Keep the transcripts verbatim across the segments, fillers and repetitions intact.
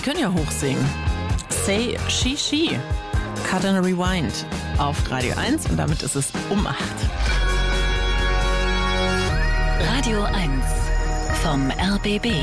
die können ja hochsingen. Say She She. Cut and Rewind auf Radio eins und damit ist es um acht. Radio eins vom R B B.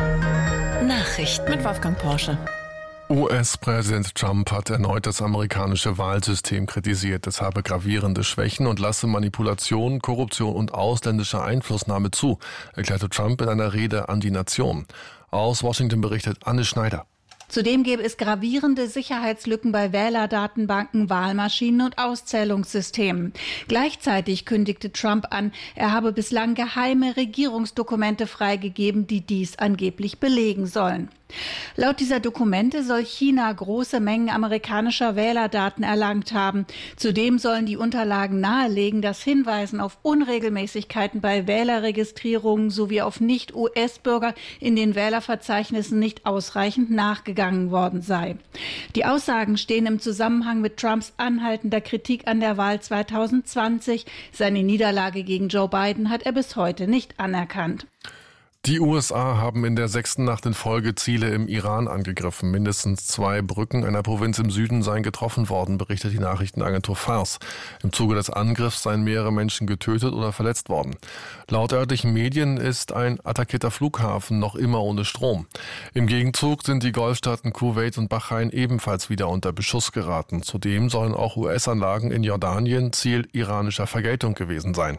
Nachrichten mit Wolfgang Porsche. U S-Präsident Trump hat erneut das amerikanische Wahlsystem kritisiert. Es habe gravierende Schwächen und lasse Manipulation, Korruption und ausländische Einflussnahme zu, erklärte Trump in einer Rede an die Nation. Aus Washington berichtet Anne Schneider. Zudem gäbe es gravierende Sicherheitslücken bei Wählerdatenbanken, Wahlmaschinen und Auszählungssystemen. Gleichzeitig kündigte Trump an, er habe bislang geheime Regierungsdokumente freigegeben, die dies angeblich belegen sollen. Laut dieser Dokumente soll China große Mengen amerikanischer Wählerdaten erlangt haben. Zudem sollen die Unterlagen nahelegen, dass Hinweisen auf Unregelmäßigkeiten bei Wählerregistrierungen sowie auf Nicht-U S-Bürger in den Wählerverzeichnissen nicht ausreichend nachgegangen worden sei. Die Aussagen stehen im Zusammenhang mit Trumps anhaltender Kritik an der Wahl zwanzig zwanzig. Seine Niederlage gegen Joe Biden hat er bis heute nicht anerkannt. Die U S A haben in der sechsten Nacht in Folge Ziele im Iran angegriffen. Mindestens zwei Brücken einer Provinz im Süden seien getroffen worden, berichtet die Nachrichtenagentur Fars. Im Zuge des Angriffs seien mehrere Menschen getötet oder verletzt worden. Laut örtlichen Medien ist ein attackierter Flughafen noch immer ohne Strom. Im Gegenzug sind die Golfstaaten Kuwait und Bahrain ebenfalls wieder unter Beschuss geraten. Zudem sollen auch U S-Anlagen in Jordanien Ziel iranischer Vergeltung gewesen sein.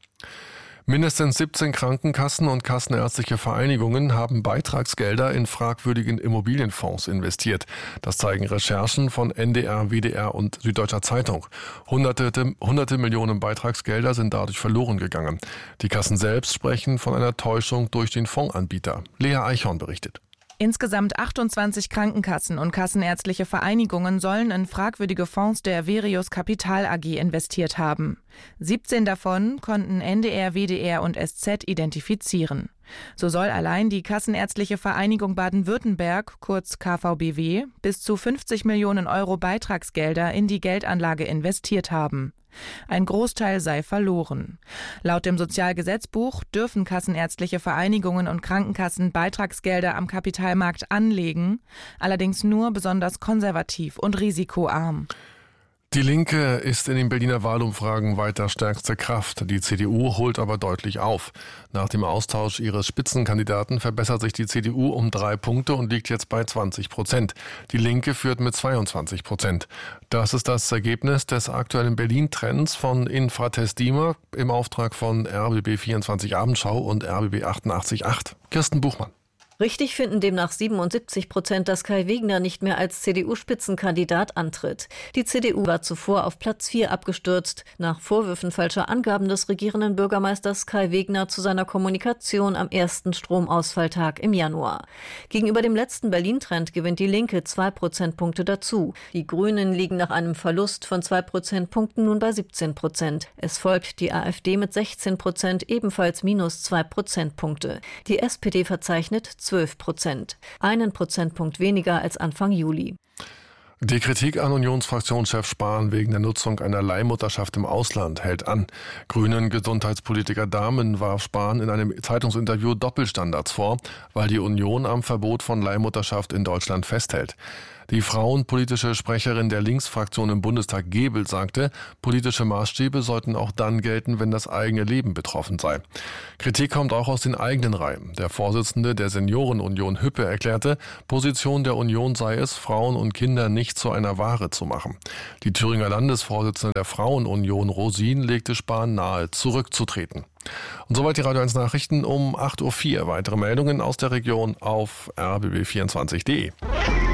Mindestens siebzehn Krankenkassen und kassenärztliche Vereinigungen haben Beitragsgelder in fragwürdigen Immobilienfonds investiert. Das zeigen Recherchen von N D R, W D R und Süddeutscher Zeitung. Hunderte, hunderte Millionen Beitragsgelder sind dadurch verloren gegangen. Die Kassen selbst sprechen von einer Täuschung durch den Fondsanbieter. Lea Eichhorn berichtet. Insgesamt achtundzwanzig Krankenkassen und kassenärztliche Vereinigungen sollen in fragwürdige Fonds der Verius Kapital A G investiert haben. siebzehn davon konnten N D R, W D R und S Z identifizieren. So soll allein die Kassenärztliche Vereinigung Baden-Württemberg, kurz K V B W, bis zu fünfzig Millionen Euro Beitragsgelder in die Geldanlage investiert haben. Ein Großteil sei verloren. Laut dem Sozialgesetzbuch dürfen kassenärztliche Vereinigungen und Krankenkassen Beitragsgelder am Kapitalmarkt anlegen, allerdings nur besonders konservativ und risikoarm. Die Linke ist in den Berliner Wahlumfragen weiter stärkste Kraft. Die C D U holt aber deutlich auf. Nach dem Austausch ihres Spitzenkandidaten verbessert sich die C D U um drei Punkte und liegt jetzt bei zwanzig Prozent. Die Linke führt mit zweiundzwanzig Prozent. Das ist das Ergebnis des aktuellen Berlin-Trends von Infratest DIMAP im Auftrag von R B B vierundzwanzig Abendschau und R B B achtundachtzig Komma acht. Kirsten Buchmann. Richtig finden demnach siebenundsiebzig Prozent, dass Kai Wegner nicht mehr als C D U-Spitzenkandidat antritt. Die C D U war zuvor auf Platz vier abgestürzt, nach Vorwürfen falscher Angaben des regierenden Bürgermeisters Kai Wegner zu seiner Kommunikation am ersten Stromausfalltag im Januar. Gegenüber dem letzten Berlin-Trend gewinnt die Linke zwei Prozentpunkte dazu. Die Grünen liegen nach einem Verlust von zwei Prozentpunkten nun bei siebzehn Prozent. Es folgt die AfD mit sechzehn Prozent, ebenfalls minus zwei Prozentpunkte. Die S P D verzeichnet zwölf Prozent, einen Prozentpunkt weniger als Anfang Juli. Die Kritik an Unionsfraktionschef Spahn wegen der Nutzung einer Leihmutterschaft im Ausland hält an. Grünen Gesundheitspolitiker Dahmen warf Spahn in einem Zeitungsinterview Doppelstandards vor, weil die Union am Verbot von Leihmutterschaft in Deutschland festhält. Die frauenpolitische Sprecherin der Linksfraktion im Bundestag Gebel sagte, politische Maßstäbe sollten auch dann gelten, wenn das eigene Leben betroffen sei. Kritik kommt auch aus den eigenen Reihen. Der Vorsitzende der Seniorenunion Hüppe erklärte, Position der Union sei es, Frauen und Kinder nicht zu einer Ware zu machen. Die Thüringer Landesvorsitzende der Frauenunion Rosin legte Spahn nahe, zurückzutreten. Und soweit die Radio eins Nachrichten um acht Uhr vier. Weitere Meldungen aus der Region auf r b b vierundzwanzig punkt de.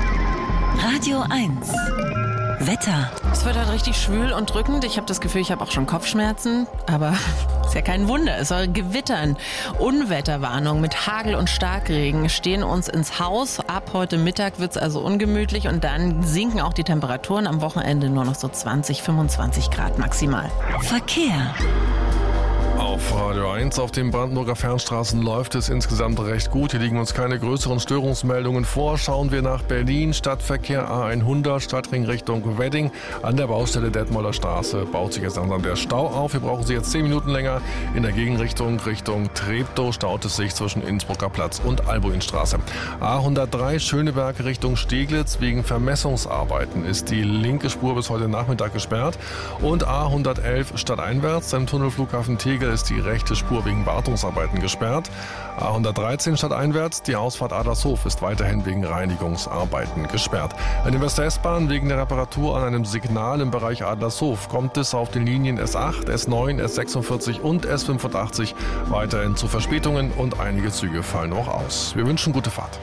Radio eins. Wetter. Es wird halt richtig schwül und drückend. Ich habe das Gefühl, ich habe auch schon Kopfschmerzen. Aber ist ja kein Wunder. Es soll gewittern. Unwetterwarnung mit Hagel und Starkregen stehen uns ins Haus. Ab heute Mittag wird es also ungemütlich. Und dann sinken auch die Temperaturen. Am Wochenende nur noch so zwanzig, fünfundzwanzig Grad maximal. Verkehr. Auf Radio eins auf den Brandenburger Fernstraßen läuft es insgesamt recht gut. Hier liegen uns keine größeren Störungsmeldungen vor. Schauen wir nach Berlin. Stadtverkehr A hundert, Stadtring Richtung Wedding. An der Baustelle Detmolder Straße baut sich jetzt langsam der Stau auf. Wir brauchen Sie jetzt zehn Minuten länger. In der Gegenrichtung Richtung Treptow staut es sich zwischen Innsbrucker Platz und Albuinstraße. A hundertdrei Schöneberg Richtung Steglitz. Wegen Vermessungsarbeiten ist die linke Spur bis heute Nachmittag gesperrt. Und A hundertelf stadteinwärts im Tunnel Flughafen Tegel ist die rechte Spur wegen Wartungsarbeiten gesperrt. A hundertdreizehn stadteinwärts, die Ausfahrt Adlershof ist weiterhin wegen Reinigungsarbeiten gesperrt. An der West-S-Bahn wegen der Reparatur an einem Signal im Bereich Adlershof kommt es auf den Linien S acht, S neun, S sechsundvierzig und S fünfundachtzig weiterhin zu Verspätungen und einige Züge fallen auch aus. Wir wünschen gute Fahrt.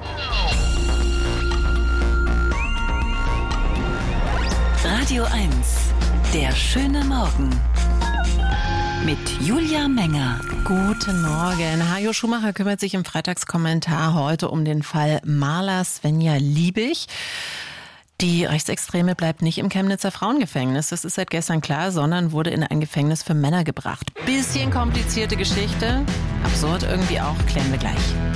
Radio eins, der schöne Morgen. Mit Julia Menger. Guten Morgen. Hajo Schumacher kümmert sich im Freitagskommentar heute um den Fall Marla Svenja Liebig. Die Rechtsextreme bleibt nicht im Chemnitzer Frauengefängnis, das ist seit gestern klar, sondern wurde in ein Gefängnis für Männer gebracht. Bisschen komplizierte Geschichte, absurd irgendwie auch, klären wir gleich.